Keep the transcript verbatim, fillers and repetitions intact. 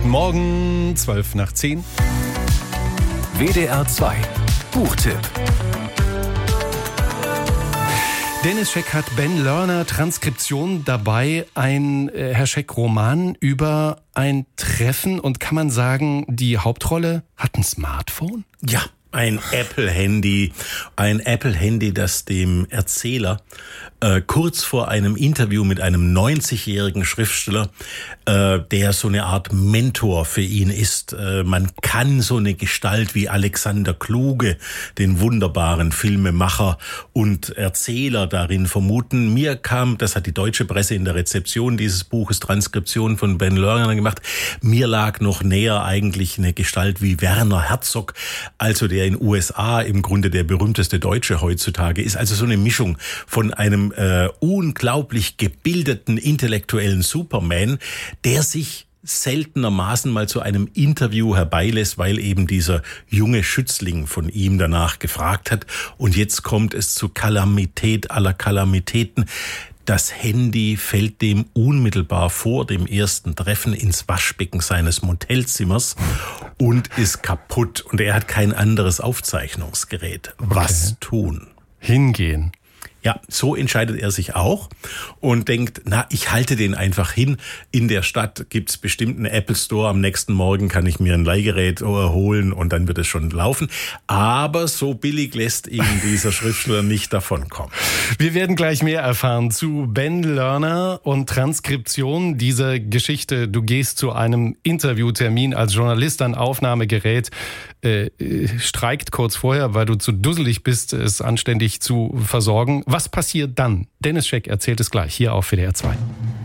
Guten Morgen, zwölf nach zehn. W D R zwei Buchtipp. Dennis Scheck hat Ben Lerner Transkription dabei, ein, äh, Herr Scheck, Roman über ein Treffen, und kann man sagen, die Hauptrolle hat ein Smartphone? Ja, ein Apple-Handy, ein Apple-Handy, das dem Erzähler äh, kurz vor einem Interview mit einem neunzigjährigen Schriftsteller, äh, der so eine Art Mentor für ihn ist. Äh, man kann so eine Gestalt wie Alexander Kluge, den wunderbaren Filmemacher und Erzähler, darin vermuten. Mir kam, das hat die deutsche Presse in der Rezeption dieses Buches Transkription von Ben Lerner gemacht, mir lag noch näher eigentlich eine Gestalt wie Werner Herzog, also der in U S A im Grunde der berühmteste Deutsche heutzutage ist. Also so eine Mischung von einem äh, unglaublich gebildeten, intellektuellen Superman, der sich seltenermaßen mal zu einem Interview herbeilässt, weil eben dieser junge Schützling von ihm danach gefragt hat. Und jetzt kommt es zu Kalamität aller Kalamitäten. Das Handy fällt dem unmittelbar vor dem ersten Treffen ins Waschbecken seines Motelzimmers und ist kaputt. Und er hat kein anderes Aufzeichnungsgerät. Was Okay. tun? Hingehen. Ja, so entscheidet er sich auch und denkt, na, ich halte den einfach hin. In der Stadt gibt's bestimmt einen Apple Store. Am nächsten Morgen kann ich mir ein Leihgerät holen und dann wird es schon laufen. Aber so billig lässt ihn dieser Schriftsteller nicht davonkommen. Wir werden gleich mehr erfahren zu Ben Lerner und Transkription dieser Geschichte. Du gehst zu einem Interviewtermin als Journalist, ein Aufnahmegerät äh, streikt kurz vorher, weil du zu dusselig bist, es anständig zu versorgen. Was passiert dann? Dennis Scheck erzählt es gleich hier auf W D R zwei.